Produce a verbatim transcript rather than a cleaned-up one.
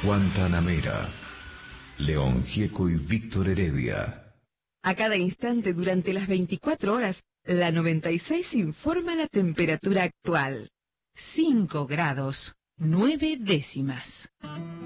Guantanamera. León Gieco y Víctor Heredia. A cada instante durante las veinticuatro horas, la noventa y seis informa la temperatura actual. cinco grados, nueve décimas.